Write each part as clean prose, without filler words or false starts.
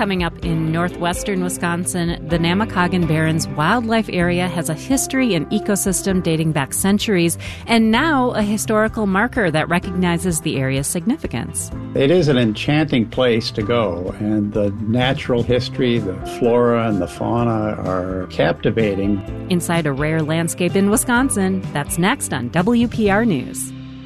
Coming up in northwestern Wisconsin, the Namakagon Barrens Wildlife Area has a history and ecosystem dating back centuries, and now a historical marker that recognizes the area's significance. It is an enchanting place to go, and the natural history, the flora and the fauna are captivating. Inside a rare landscape in Wisconsin, that's next on WPR News.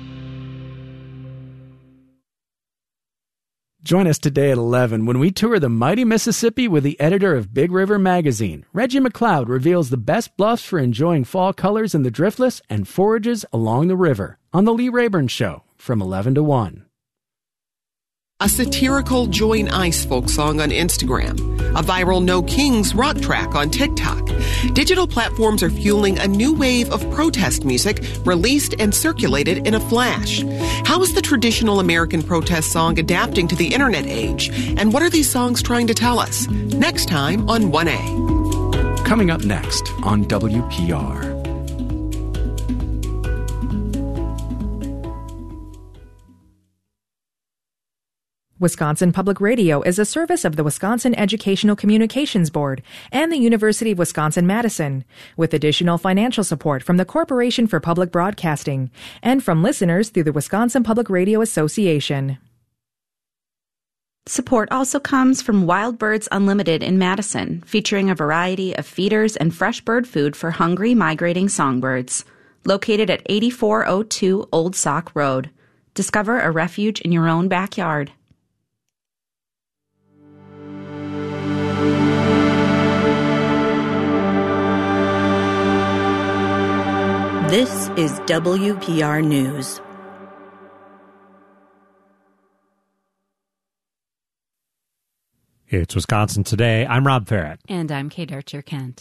Join us today at 11 when we tour the mighty Mississippi with the editor of Big River Magazine. Reggie McLeod reveals the best bluffs for enjoying fall colors in the driftless and forages along the river on The Lee Rayburn Show from 11 to 1. A satirical Joy and Ice folk song on Instagram. A viral No Kings rock track on TikTok. Digital platforms are fueling a new wave of protest music released and circulated in a flash. How is the traditional American protest song adapting to the internet age? And what are these songs trying to tell us? Next time on 1A. Coming up next on WPR. Wisconsin Public Radio is a service of the Wisconsin Educational Communications Board and the University of Wisconsin-Madison, with additional financial support from the Corporation for Public Broadcasting and from listeners through the Wisconsin Public Radio Association. Support also comes from Wild Birds Unlimited in Madison, featuring a variety of feeders and fresh bird food for hungry, migrating songbirds. Located at 8402 Old Sauk Road. Discover a refuge in your own backyard. This is WPR News. It's Wisconsin Today. I'm Rob Farrett. And I'm Kate Archer-Kent.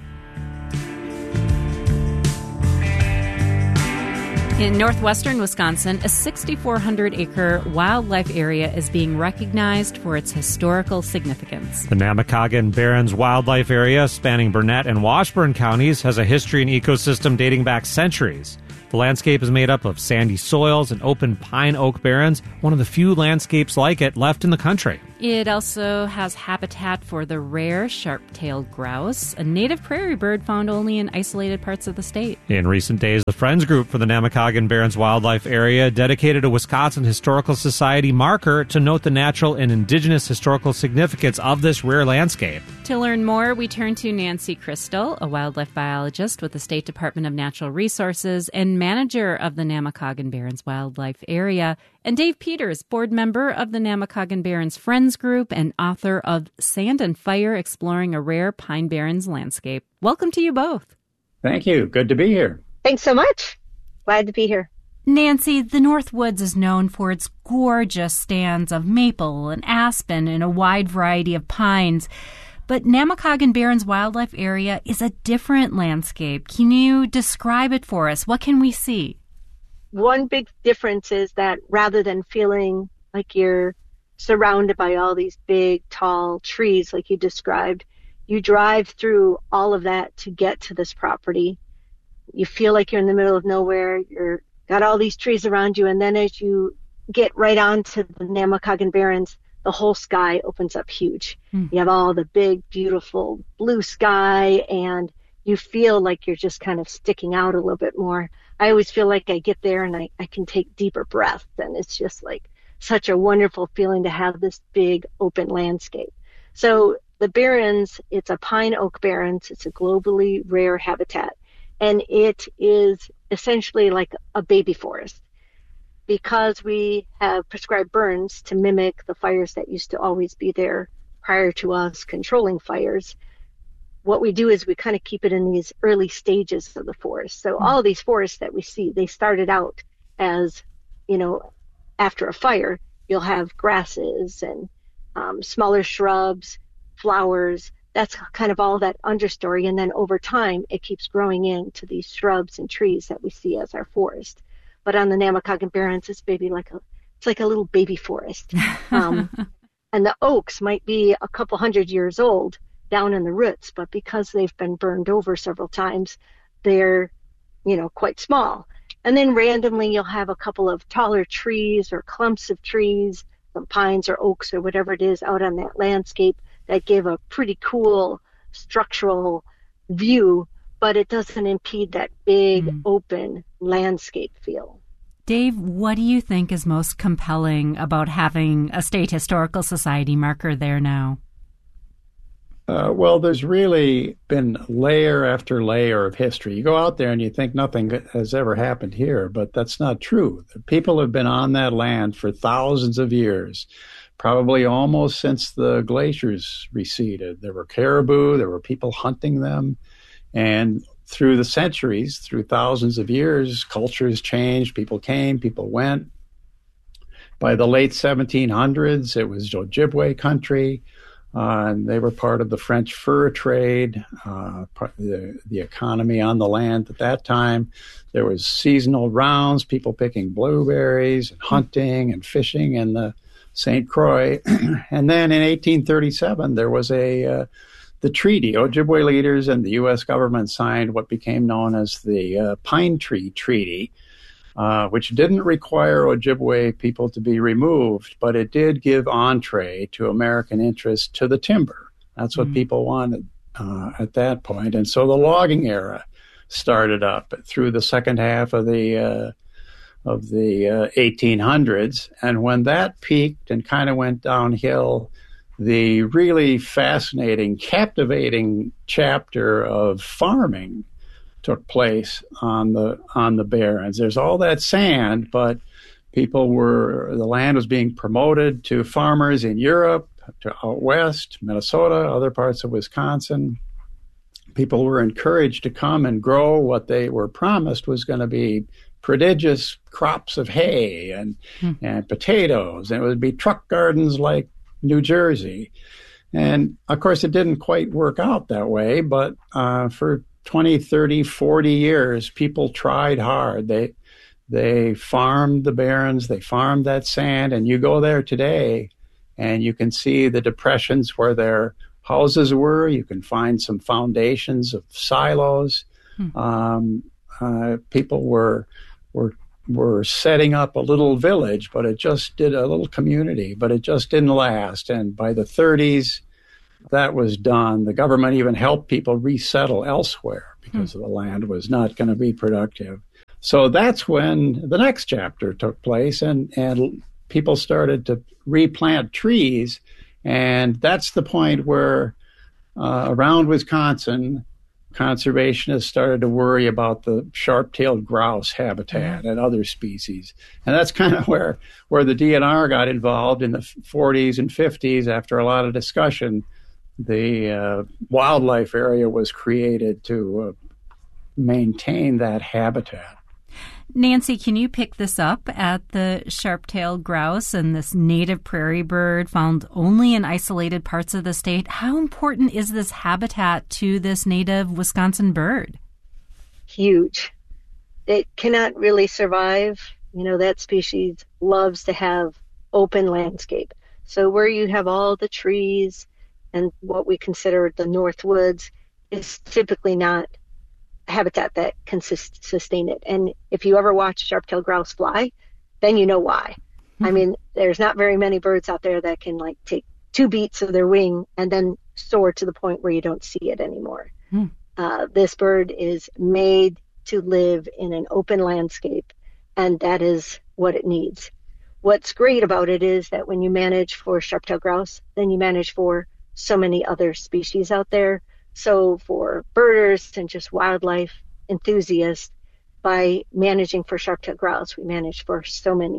In northwestern Wisconsin, a 6,400-acre wildlife area is being recognized for its historical significance. The Namakagon Barrens Wildlife Area, spanning Burnett and Washburn counties, has a history and ecosystem dating back centuries. The landscape is made up of sandy soils and open pine oak barrens, one of the few landscapes like it left in the country. It also has habitat for the rare sharp-tailed grouse, a native prairie bird found only in isolated parts of the state. In recent days, the Friends Group for the Namakagon Barrens Wildlife Area dedicated a Wisconsin Historical Society marker to note the natural and indigenous historical significance of this rare landscape. To learn more, we turn to Nancy Crystal, a wildlife biologist with the State Department of Natural Resources and manager of the Namakagon Barrens Wildlife Area, and Dave Peters, board member of the Namakagon Barrens Friends Group and author of Sand and Fire, Exploring a Rare Pine Barrens Landscape. Welcome to you both. Thank you. Good to be here. Thanks so much. Glad to be here. Nancy, the North Woods is known for its gorgeous stands of maple and aspen and a wide variety of pines. But Namakagon Barrens Wildlife Area is a different landscape. Can you describe it for us? What can we see? One big difference is that rather than feeling like you're surrounded by all these big, tall trees like you described, you drive through all of that to get to this property. You feel like you're in the middle of nowhere. You're got all these trees around you, and then as you get right onto the Namakagon Barrens, the whole sky opens up huge. You have all the big, beautiful blue sky, and you feel like you're just kind of sticking out a little bit more. I always feel like I get there and I can take deeper breaths, and it's just like such a wonderful feeling to have this big open landscape. So the Barrens, it's a pine oak barrens. It's a globally rare habitat, and it is essentially like a baby forest. Because we have prescribed burns to mimic the fires that used to always be there prior to us controlling fires, what we do is we kind of keep it in these early stages of the forest. So all of these forests that we see, they started out as, after a fire, you'll have grasses and smaller shrubs, flowers. That's kind of all that understory. And then over time, it keeps growing into these shrubs and trees that we see as our forest. But on the Namakagon Barrens, it's like a little baby forest. And the oaks might be a couple hundred years old down in the roots, but because they've been burned over several times, they're, quite small. And then randomly you'll have a couple of taller trees or clumps of trees some pines or oaks or whatever it is out on that landscape that give a pretty cool structural view, but it doesn't impede that big open landscape feel. Dave, what do you think is most compelling about having a State Historical Society marker there now? Well, there's really been layer after layer of history. You go out there and you think nothing has ever happened here, but that's not true. The people have been on that land for thousands of years, probably almost since the glaciers receded. There were caribou, there were people hunting them, and through the centuries, through thousands of years, cultures changed, people came, people went. By the late 1700s, it was Ojibwe country. And they were part of the French fur trade, the economy on the land at that time. There was seasonal rounds, people picking blueberries and hunting and fishing in the St. Croix. And then in 1837, there was the treaty. Ojibwe leaders and the U.S. government signed what became known as the Pine Tree Treaty, which didn't require Ojibwe people to be removed, but it did give entree to American interest to the timber. That's what people wanted at that point. And so the logging era started up through the second half of the 1800s. And when that peaked and kind of went downhill, the really fascinating, captivating chapter of farming took place on the barrens. There's all that sand, but the land was being promoted to farmers in Europe, to out west, Minnesota, other parts of Wisconsin. People were encouraged to come and grow what they were promised was going to be prodigious crops of hay and potatoes, and it would be truck gardens like New Jersey. And of course, it didn't quite work out that way, but for 20, 30, 40 years, people tried hard. They farmed the barrens, they farmed that sand, and you go there today and you can see the depressions where their houses were. You can find some foundations of silos. People were setting up a little village, but it just did a little community, but it just didn't last. And by the 30s, that was done. The government even helped people resettle elsewhere because the land was not going to be productive. So that's when the next chapter took place, and people started to replant trees. And that's the point where around Wisconsin, conservationists started to worry about the sharp-tailed grouse habitat and other species. And that's kind of where the DNR got involved in the 40s and 50s. After a lot of discussion, the wildlife area was created to maintain that habitat. Nancy, can you pick this up at the sharp-tailed grouse and this native prairie bird found only in isolated parts of the state? How important is this habitat to this native Wisconsin bird? Huge. It cannot really survive. That species loves to have open landscape. So where you have all the trees and what we consider the North Woods is typically not habitat that can sustain it. And if you ever watch sharp-tailed grouse fly, then you know why. I mean, there's not very many birds out there that can take 2 beats of their wing and then soar to the point where you don't see it anymore. This bird is made to live in an open landscape, and that is what it needs. What's great about it is that when you manage for sharp-tailed grouse, then you manage for so many other species out there. So for birders and just wildlife enthusiasts, by managing for sharp-tailed grouse, we manage for so many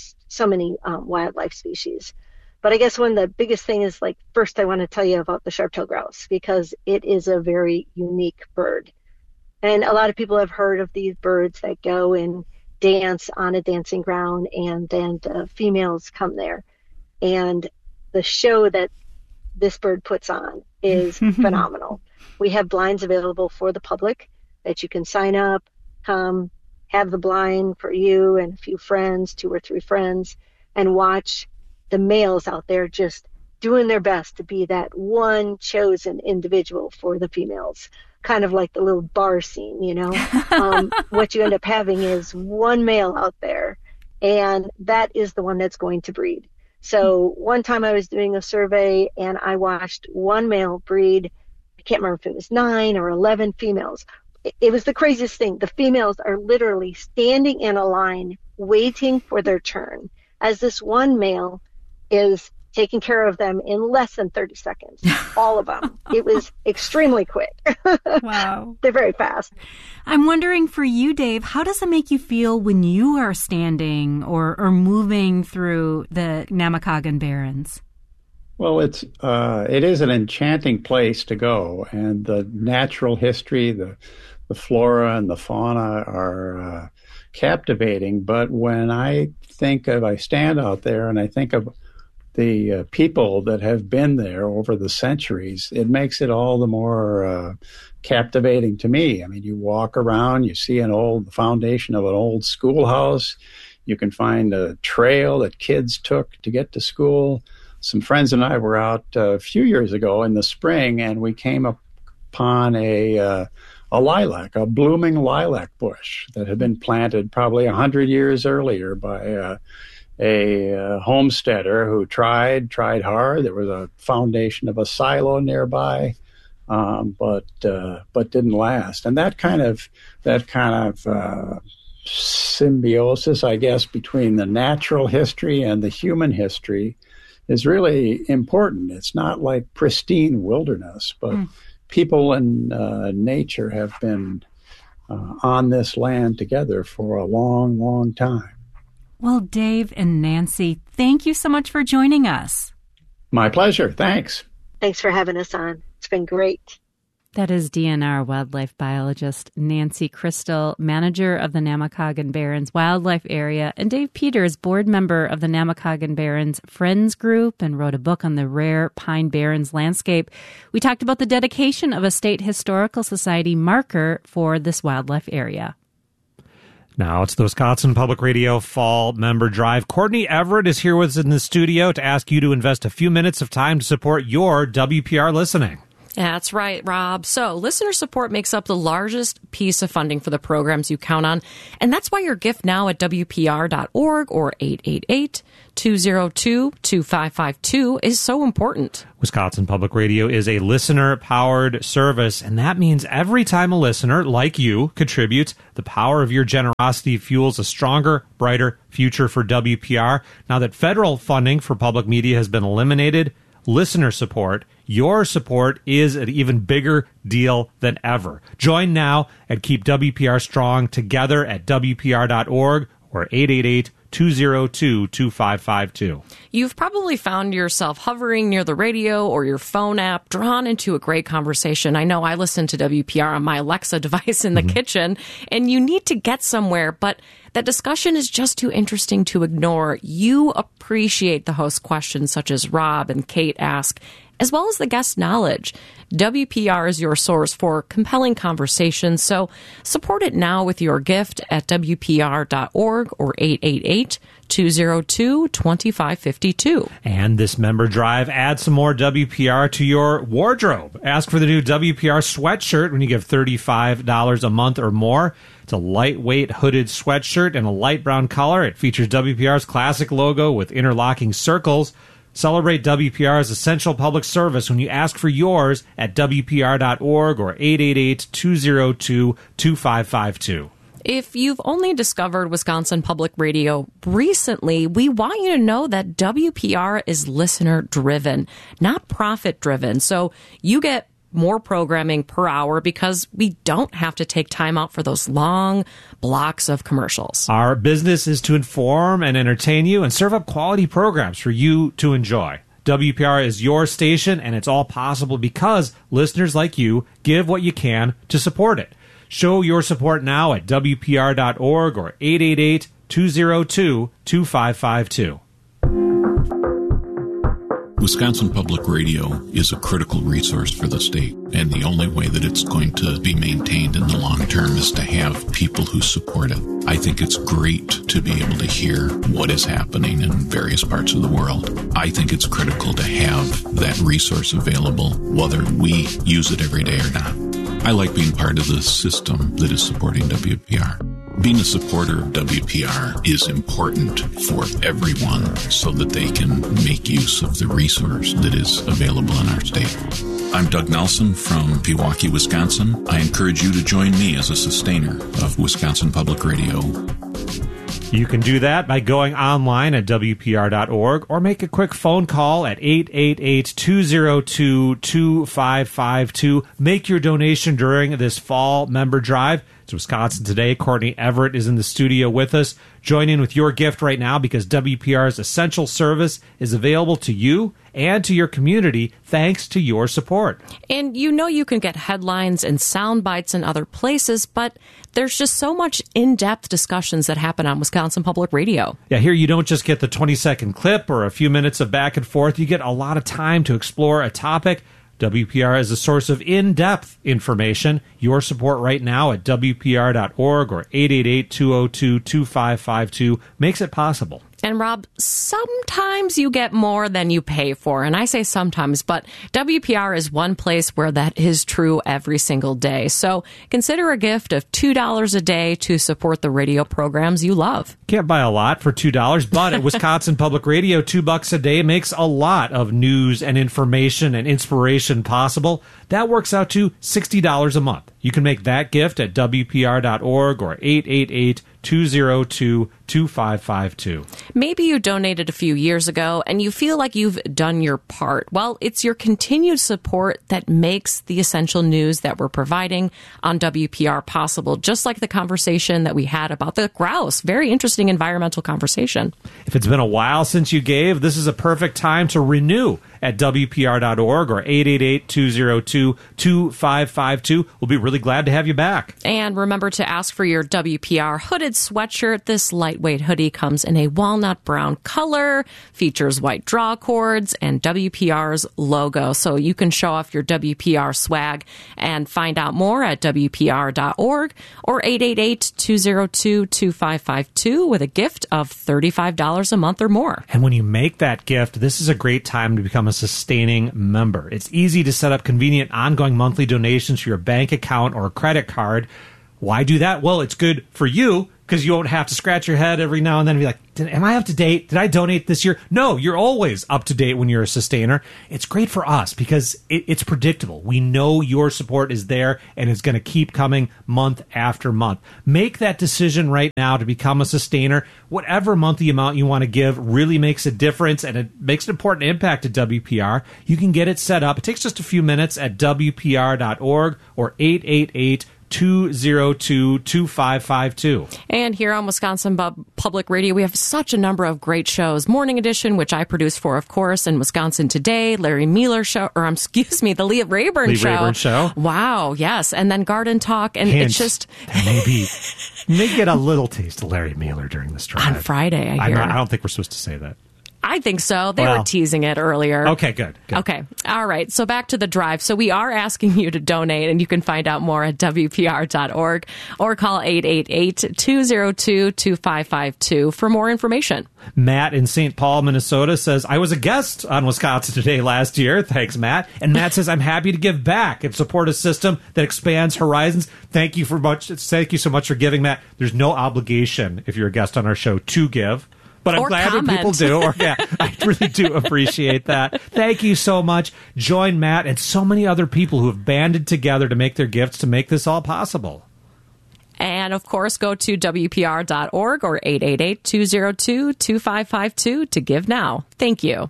wildlife species. But I guess one of the biggest thing is, first I want to tell you about the sharp-tailed grouse, because it is a very unique bird. And a lot of people have heard of these birds that go and dance on a dancing ground, and then the females come there. And the show that this bird puts on is phenomenal. We have blinds available for the public that you can sign up, come, have the blind for you and a few friends, 2 or 3 friends, and watch the males out there just doing their best to be that one chosen individual for the females. Kind of like the little bar scene, What you end up having is one male out there, and that is the one that's going to breed. So one time I was doing a survey and I watched one male breed. I can't remember if it was 9 or 11 females. It was the craziest thing. The females are literally standing in a line waiting for their turn as this one male is taking care of them in less than 30 seconds. All of them. It was extremely quick. Wow. They're very fast. I'm wondering for you, Dave, how does it make you feel when you are standing or moving through the Namakagon Barrens? Well, it is an enchanting place to go, and the natural history, the flora and the fauna are captivating. But when I stand out there and I think of the people that have been there over the centuries, it makes it all the more captivating to me. I mean, you walk around, you see the foundation of an old schoolhouse. You can find a trail that kids took to get to school. Some friends and I were out a few years ago in the spring, and we came upon a blooming lilac bush that had been planted probably 100 years earlier by a homesteader who tried hard. There was a foundation of a silo nearby, but didn't last. And that kind of symbiosis, I guess, between the natural history and the human history is really important. It's not like pristine wilderness, but people and nature have been on this land together for a long, long time. Well, Dave and Nancy, thank you so much for joining us. My pleasure. Thanks. Thanks for having us on. It's been great. That is DNR wildlife biologist Nancy Crystal, manager of the Namakagon Barrens Wildlife Area, and Dave Peters, board member of the Namakagon Barrens Friends Group and wrote a book on the rare Pine Barrens landscape. We talked about the dedication of a State Historical Society marker for this wildlife area. Now it's the Wisconsin Public Radio Fall Member Drive. Courtney Everett is here with us in the studio to ask you to invest a few minutes of time to support your WPR listening. That's right, Rob. So listener support makes up the largest piece of funding for the programs you count on. And that's why your gift now at WPR.org or 888-202-2552 is so important. Wisconsin Public Radio is a listener-powered service, and that means every time a listener, like you, contributes, the power of your generosity fuels a stronger, brighter future for WPR. Now that federal funding for public media has been eliminated, listener support, your support, is an even bigger deal than ever. Join now and keep WPR strong together at WPR.org or 888-202-2552. You've probably found yourself hovering near the radio or your phone app, drawn into a great conversation. I know I listen to WPR on my Alexa device in the kitchen, and you need to get somewhere, but that discussion is just too interesting to ignore. You appreciate the host questions such as Rob and Kate ask, as well as the guest knowledge. WPR is your source for compelling conversations, so support it now with your gift at WPR.org or 888-202-2552. And this member drive adds some more WPR to your wardrobe. Ask for the new WPR sweatshirt when you give $35 a month or more. It's a lightweight hooded sweatshirt in a light brown color. It features WPR's classic logo with interlocking circles. Celebrate WPR's essential public service when you ask for yours at WPR.org or 888-202-2552. If you've only discovered Wisconsin Public Radio recently, we want you to know that WPR is listener-driven, not profit-driven. So you get more programming per hour because we don't have to take time out for those long blocks of commercials. Our business is to inform and entertain you and serve up quality programs for you to enjoy. WPR is your station, and it's all possible because listeners like you give what you can to support it. Show your support now at WPR.org or 888-202-2552. Wisconsin Public Radio is a critical resource for the state, and the only way that it's going to be maintained in the long term is to have people who support it. I think it's great to be able to hear what is happening in various parts of the world. I think it's critical to have that resource available, whether we use it every day or not. I like being part of the system that is supporting WPR. Being a supporter of WPR is important for everyone so that they can make use of the resource that is available in our state. I'm Doug Nelson from Pewaukee, Wisconsin. I encourage you to join me as a sustainer of Wisconsin Public Radio. You can do that by going online at WPR.org or make a quick phone call at 888-202-2552. Make your donation during this fall member drive. It's Wisconsin Today. Courtney Everett is in the studio with us. Join in with your gift right now because WPR's essential service is available to you and to your community thanks to your support. And you can get headlines and sound bites in other places, but there's just so much in-depth discussions that happen on Wisconsin Public Radio. Yeah, here you don't just get the 20-second clip or a few minutes of back and forth. You get a lot of time to explore a topic. WPR is a source of in-depth information. Your support right now at WPR.org or 888-202-2552 makes it possible. And Rob, sometimes you get more than you pay for. And I say sometimes, but WPR is one place where that is true every single day. So consider a gift of $2 a day to support the radio programs you love. Can't buy a lot for $2, but at Wisconsin Public Radio, $2 a day makes a lot of news and information and inspiration possible. That works out to $60 a month. You can make that gift at WPR.org or 888-202-2552. Maybe you donated a few years ago and you feel like you've done your part. Well, it's your continued support that makes the essential news that we're providing on WPR possible, just like the conversation that we had about the grouse. Very interesting environmental conversation. If it's been a while since you gave, this is a perfect time to renew at WPR.org or 888-202-2552. We'll be really glad to have you back. And remember to ask for your WPR hooded sweatshirt. This lightweight hoodie comes in a walnut brown color, features white draw cords, and WPR's logo. So you can show off your WPR swag and find out more at WPR.org or 888-202-2552 with a gift of $35 a month or more. And when you make that gift, this is a great time to become a sustaining member. It's easy to set up convenient ongoing monthly donations to your bank account or credit card. Why do that? Well, it's good for you because you won't have to scratch your head every now and then and be like, am I up to date? Did I donate this year? No, you're always up to date when you're a sustainer. It's great for us because it's predictable. We know your support is there and it's going to keep coming month after month. Make that decision right now to become a sustainer. Whatever monthly amount you want to give really makes a difference and it makes an important impact to WPR. You can get it set up. It takes just a few minutes at WPR.org or 888-202-2552. And here on Wisconsin Public Radio, we have such a number of great shows. Morning Edition, which I produce for, of course, and Wisconsin Today, Larry Mueller Show, the Leah Rayburn Show. Rayburn Show. Wow, yes. And then Garden Talk. And Hint, it's just... maybe get a little taste of Larry Mueller during this drive. On Friday, I hear. I don't think we're supposed to say that. I think so. They were teasing it earlier. Okay, good. Okay. All right. So back to the drive. So we are asking you to donate, and you can find out more at WPR.org or call 888-202-2552 for more information. Matt in St. Paul, Minnesota says, I was a guest on Wisconsin Today last year. Thanks, Matt. And Matt says, I'm happy to give back and support a system that expands horizons. Thank you so much for giving, Matt. There's no obligation if you're a guest on our show to give. But I'm glad that people do. I really do appreciate that. Thank you so much. Join Matt and so many other people who have banded together to make their gifts to make this all possible. And, of course, go to WPR.org or 888-202-2552 to give now. Thank you.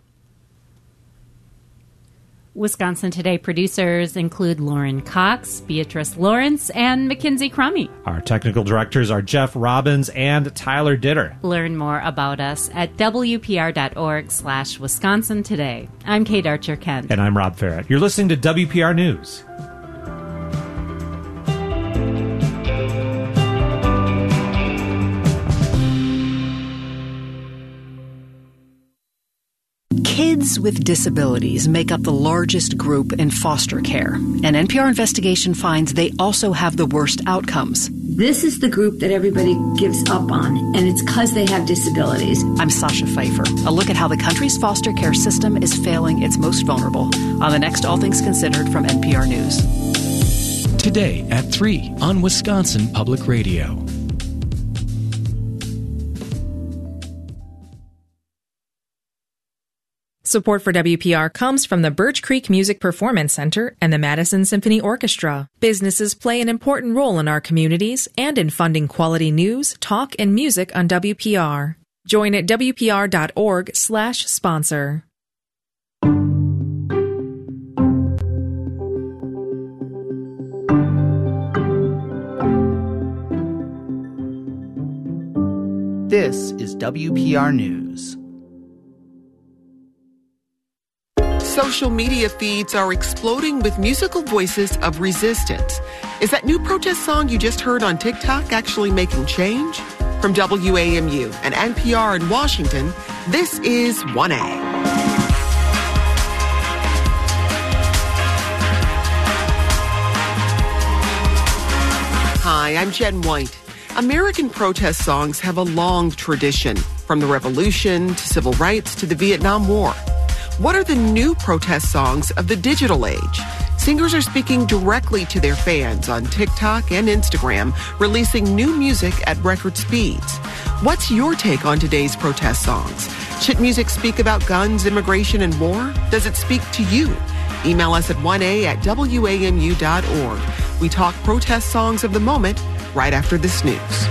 Wisconsin Today producers include Lauren Cox, Beatrice Lawrence, and Mackenzie Crummy. Our technical directors are Jeff Robbins and Tyler Ditter. Learn more about us at WPR.org/Wisconsin Today. I'm Kate Archer-Kent. And I'm Rob Ferrett. You're listening to WPR News. Kids with disabilities make up the largest group in foster care. An NPR investigation finds they also have the worst outcomes. This is the group that everybody gives up on, and it's because they have disabilities. I'm Sasha Pfeiffer. A look at how the country's foster care system is failing its most vulnerable on the next All Things Considered from NPR News. Today at 3 on Wisconsin Public Radio. Support for WPR comes from the Birch Creek Music Performance Center and the Madison Symphony Orchestra. Businesses play an important role in our communities and in funding quality news, talk, and music on WPR. Join at WPR.org/sponsor. This is WPR News. Social media feeds are exploding with musical voices of resistance. Is that new protest song you just heard on TikTok actually making change? From WAMU and NPR in Washington, this is 1A. Hi, I'm Jen White. American protest songs have a long tradition, from the Revolution to civil rights to the Vietnam War. What are the new protest songs of the digital age? Singers are speaking directly to their fans on TikTok and Instagram, releasing new music at record speeds. What's your take on today's protest songs? Should music speak about guns, immigration, and war? Does it speak to you? Email us at 1a@wamu.org. We talk protest songs of the moment right after this news.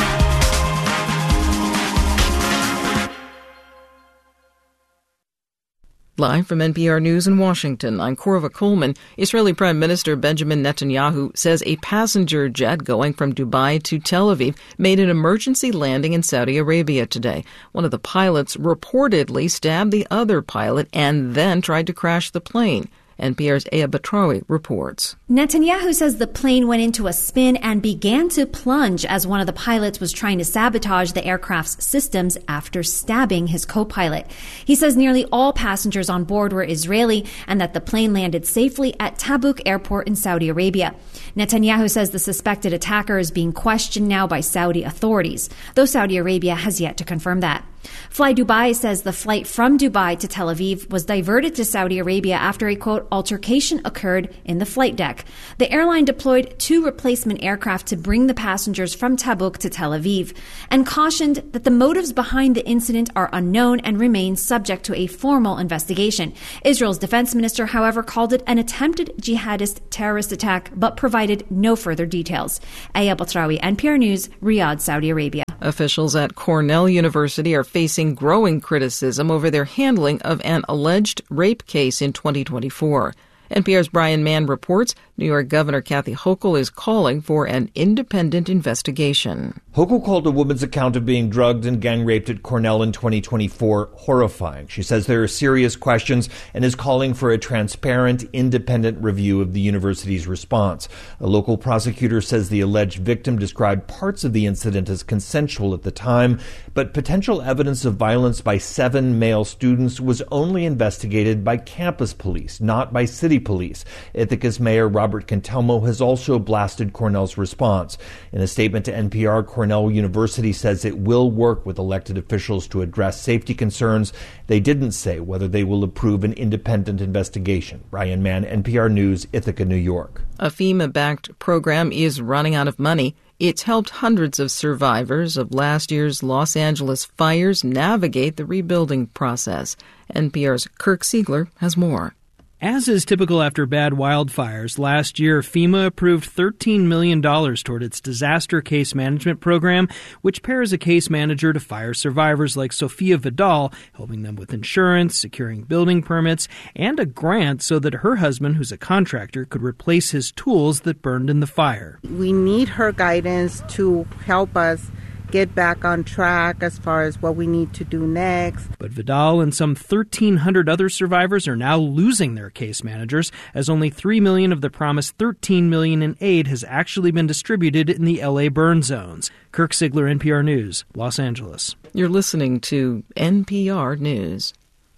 Live from NPR News in Washington, I'm Korva Coleman. Israeli Prime Minister Benjamin Netanyahu says a passenger jet going from Dubai to Tel Aviv made an emergency landing in Saudi Arabia today. One of the pilots reportedly stabbed the other pilot and then tried to crash the plane. NPR's Aya Batrawi reports. Netanyahu says the plane went into a spin and began to plunge as one of the pilots was trying to sabotage the aircraft's systems after stabbing his co-pilot. He says nearly all passengers on board were Israeli and that the plane landed safely at Tabuk Airport in Saudi Arabia. Netanyahu says the suspected attacker is being questioned now by Saudi authorities, though Saudi Arabia has yet to confirm that. Fly Dubai says the flight from Dubai to Tel Aviv was diverted to Saudi Arabia after a, quote, altercation occurred in the flight deck. The airline deployed 2 replacement aircraft to bring the passengers from Tabuk to Tel Aviv and cautioned that the motives behind the incident are unknown and remain subject to a formal investigation. Israel's defense minister, however, called it an attempted jihadist terrorist attack but provided no further details. Aya Batrawi, NPR News, Riyadh, Saudi Arabia. Officials at Cornell University are facing growing criticism over their handling of an alleged rape case in 2024. NPR's Brian Mann reports New York Governor Kathy Hochul is calling for an independent investigation. Hochul called a woman's account of being drugged and gang-raped at Cornell in 2024 horrifying. She says there are serious questions and is calling for a transparent, independent review of the university's response. A local prosecutor says the alleged victim described parts of the incident as consensual at the time, but potential evidence of violence by 7 male students was only investigated by campus police, not by city police. Ithaca's Mayor Robert Cantelmo has also blasted Cornell's response. In a statement to NPR, Cornell University says it will work with elected officials to address safety concerns. They didn't say whether they will approve an independent investigation. Brian Mann, NPR News, Ithaca, New York. A FEMA-backed program is running out of money. It's helped hundreds of survivors of last year's Los Angeles fires navigate the rebuilding process. NPR's Kirk Siegler has more. As is typical after bad wildfires, last year FEMA approved $13 million toward its disaster case management program, which pairs a case manager to fire survivors like Sofia Vidal, helping them with insurance, securing building permits, and a grant so that her husband, who's a contractor, could replace his tools that burned in the fire. We need her guidance to help us get back on track as far as what we need to do next. But Vidal and some 1,300 other survivors are now losing their case managers, as only $3 million of the promised $13 million in aid has actually been distributed in the L.A. burn zones. Kirk Siegler, NPR News, Los Angeles. You're listening to NPR News.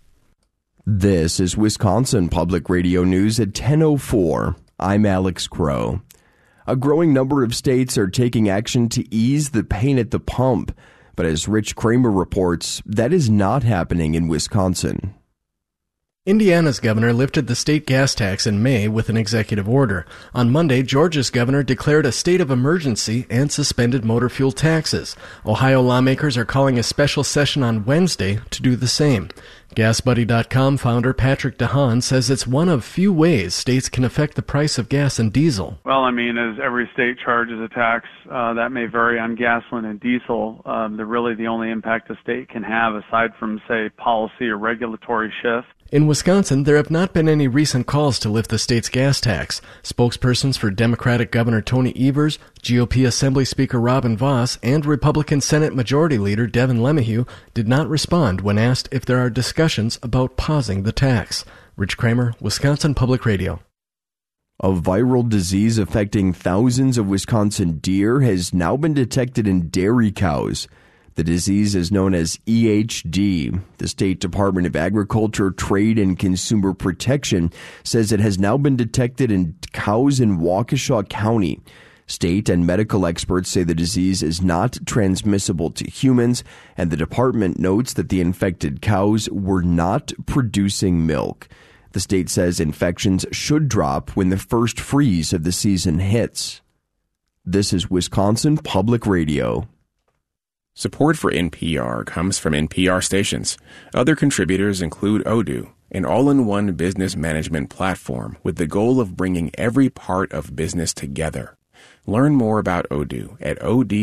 This is Wisconsin Public Radio News at 10:04. I'm Alex Crow. A growing number of states are taking action to ease the pain at the pump. But as Rich Kramer reports, that is not happening in Wisconsin. Indiana's governor lifted the state gas tax in May with an executive order. On Monday, Georgia's governor declared a state of emergency and suspended motor fuel taxes. Ohio lawmakers are calling a special session on Wednesday to do the same. GasBuddy.com founder Patrick DeHaan says it's one of few ways states can affect the price of gas and diesel. Well, as every state charges a tax, that may vary on gasoline and diesel. The only impact a state can have, aside from, say, policy or regulatory shift. In Wisconsin, there have not been any recent calls to lift the state's gas tax. Spokespersons for Democratic Governor Tony Evers, GOP Assembly Speaker Robin Vos, and Republican Senate Majority Leader Devin LeMahieu did not respond when asked if there are discussions about pausing the tax. Rich Kramer, Wisconsin Public Radio. A viral disease affecting thousands of Wisconsin deer has now been detected in dairy cows. The disease is known as EHD. The State Department of Agriculture, Trade, and Consumer Protection says it has now been detected in cows in Waukesha County. State and medical experts say the disease is not transmissible to humans, and the department notes that the infected cows were not producing milk. The state says infections should drop when the first freeze of the season hits. This is Wisconsin Public Radio. Support for NPR comes from NPR stations. Other contributors include Odoo, an all-in-one business management platform with the goal of bringing every part of business together. Learn more about Odoo at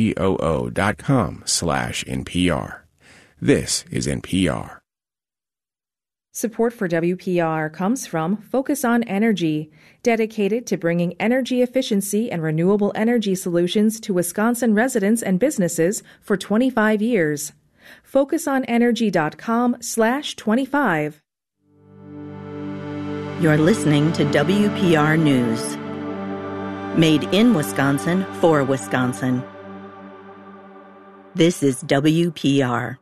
odoo.com/NPR. This is NPR. Support for WPR comes from Focus on Energy, dedicated to bringing energy efficiency and renewable energy solutions to Wisconsin residents and businesses for 25 years. FocusOnEnergy.com/25. You're listening to WPR News. Made in Wisconsin for Wisconsin. This is WPR.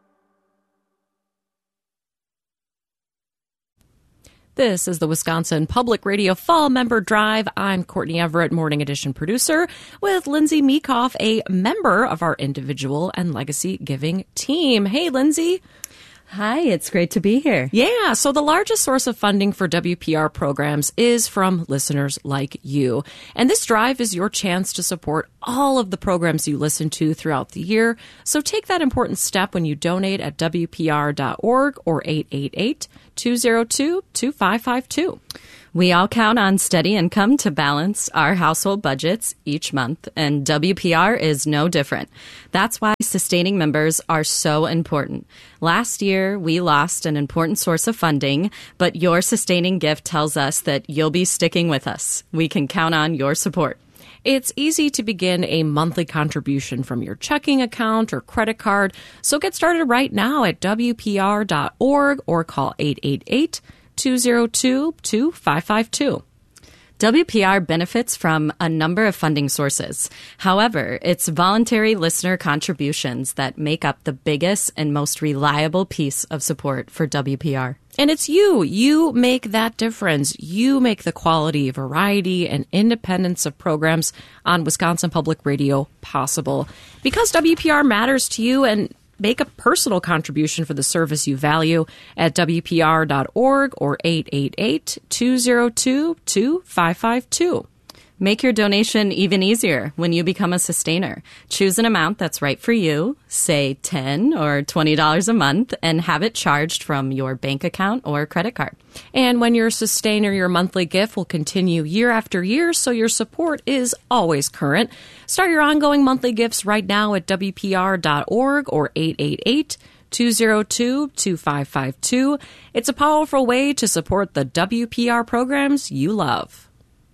This is the Wisconsin Public Radio Fall Member Drive. I'm Courtney Everett, Morning Edition producer, with Lindsay Meekoff, a member of our individual and legacy giving team. Hey, Lindsay. Hi, it's great to be here. Yeah, so the largest source of funding for WPR programs is from listeners like you. And this drive is your chance to support all of the programs you listen to throughout the year. So take that important step when you donate at WPR.org or 888-202-2552. We all count on steady income to balance our household budgets each month, and WPR is no different. That's why sustaining members are so important. Last year, we lost an important source of funding, but your sustaining gift tells us that you'll be sticking with us. We can count on your support. It's easy to begin a monthly contribution from your checking account or credit card, so get started right now at WPR.org or call 888-202-2552. WPR benefits from a number of funding sources. However, it's voluntary listener contributions that make up the biggest and most reliable piece of support for WPR. And it's you. You make that difference. You make the quality, variety, and independence of programs on Wisconsin Public Radio possible. Because WPR matters to you, and make a personal contribution for the service you value at WPR.org or 888-202-2552. Make your donation even easier when you become a sustainer. Choose an amount that's right for you, say $10 or $20 a month, and have it charged from your bank account or credit card. And when you're a sustainer, your monthly gift will continue year after year, so your support is always current. Start your ongoing monthly gifts right now at WPR.org or 888-202-2552. It's a powerful way to support the WPR programs you love.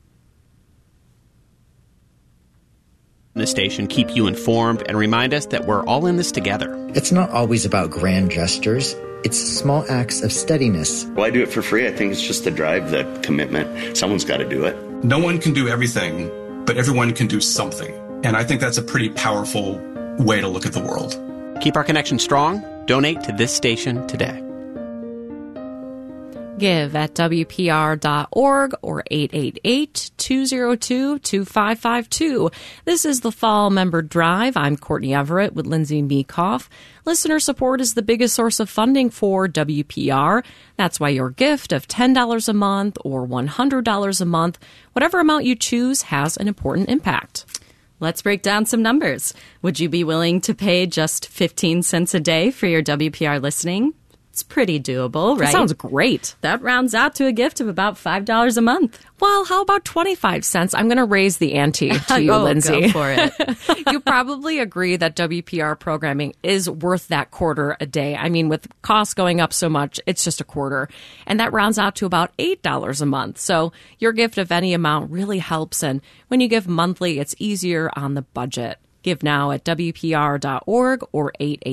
The station, keep you informed, and remind us that we're all in this together. It's not always about grand gestures. It's small acts of steadiness. Well, I do it for free. I think it's just the drive, the commitment. Someone's got to do it. No one can do everything, but everyone can do something. And I think that's a pretty powerful way to look at the world. Keep our connection strong. Donate to this station today. Give at WPR.org or 888-202-2552. This is the Fall Member Drive. I'm Courtney Everett with Lindsay Meekoff. Listener support is the biggest source of funding for WPR. That's why your gift of $10 a month or $100 a month, whatever amount you choose, has an important impact. Let's break down some numbers. Would you be willing to pay just 15 cents a day for your WPR listening? It's pretty doable, right? That sounds great. That rounds out to a gift of about $5 a month. Well, how about 25 cents? I'm going to raise the ante to you, Lindsay. Go for it. You probably agree that WPR programming is worth that quarter a day. I mean, with costs going up so much, it's just a quarter. And that rounds out to about $8 a month. So your gift of any amount really helps. And when you give monthly, it's easier on the budget. Give now at WPR.org or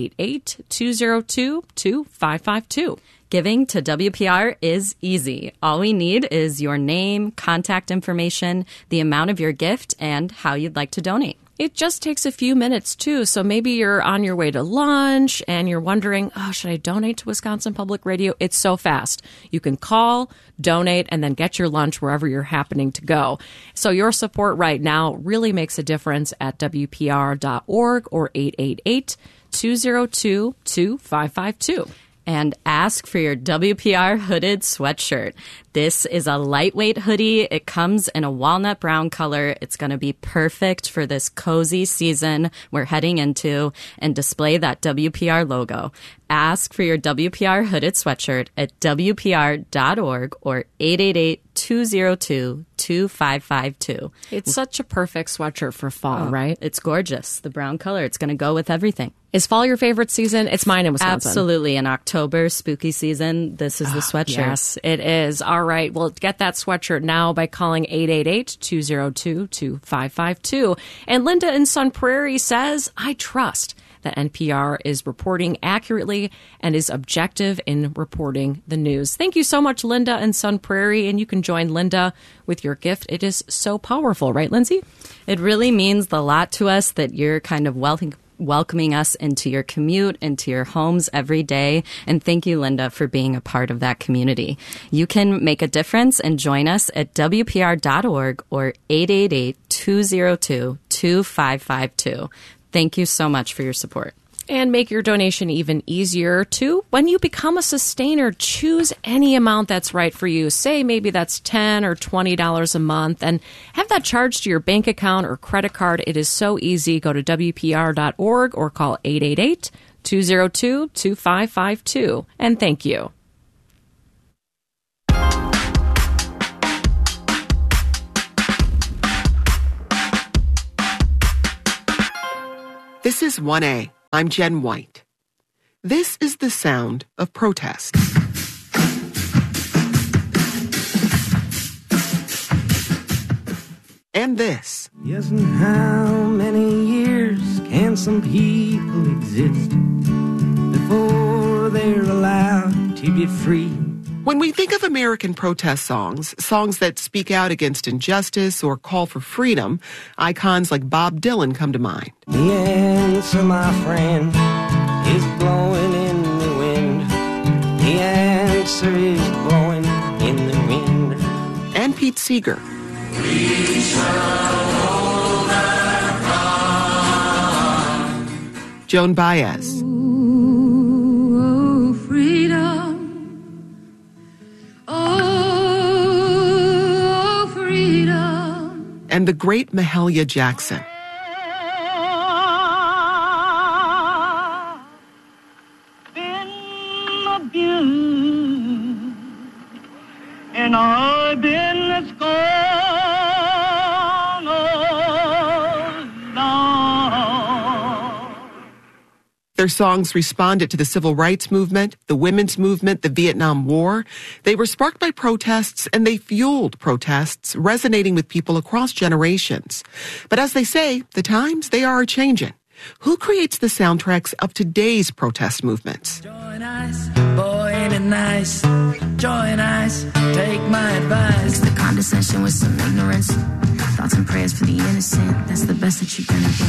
888-202-2552. Giving to WPR is easy. All we need is your name, contact information, the amount of your gift, and how you'd like to donate. It just takes a few minutes, too. So maybe you're on your way to lunch and you're wondering, should I donate to Wisconsin Public Radio? It's so fast. You can call, donate, and then get your lunch wherever you're happening to go. So your support right now really makes a difference at WPR.org or 888-202-2552. And ask for your WPR hooded sweatshirt. This is a lightweight hoodie. It comes in a walnut brown color. It's going to be perfect for this cozy season we're heading into and display that WPR logo. Ask for your WPR hooded sweatshirt at WPR.org or 888-202-2552. It's such a perfect sweatshirt for fall, right? It's gorgeous. The brown color. It's going to go with everything. Is fall your favorite season? It's mine in Wisconsin. Absolutely. In October, spooky season, this is the sweatshirt. Yes, it is. All right. Well, get that sweatshirt now by calling 888-202-2552. And Linda in Sun Prairie says, I trust that NPR is reporting accurately and is objective in reporting the news. Thank you so much, Linda in Sun Prairie. And you can join Linda with your gift. It is so powerful, right, Lindsay? It really means a lot to us that you're kind of welcoming us into your commute, into your homes every day. And thank you, Linda, for being a part of that community. You can make a difference and join us at WPR.org or 888-202-2552. Thank you so much for your support. And make your donation even easier, too. When you become a sustainer, choose any amount that's right for you. Say maybe that's $10 or $20 a month, and have that charged to your bank account or credit card. It is so easy. Go to WPR.org or call 888-202-2552. And thank you. This is 1A. I'm Jen White. This is the sound of protest. And this. Yes, and how many years can some people exist before they're allowed to be free? When we think of American protest songs, songs that speak out against injustice or call for freedom, icons like Bob Dylan come to mind. The answer, my friend, is blowing in the wind. The answer is blowing in the wind. And Pete Seeger. We shall hold our ground. Joan Baez. Oh, freedom. Oh, freedom. And the great Mahalia Jackson. Been abused, and I've been scorned all long. Their songs responded to the civil rights movement, the women's movement, the Vietnam War. They were sparked by protests, and they fueled protests, resonating with people across generations. But as they say, the times, they are changing. Who creates the soundtracks of today's protest movements? Join us, boy, ain't it nice? Join us, take my advice. Mix the condescension with some ignorance. Thoughts and prayers for the innocent. That's the best that you can do.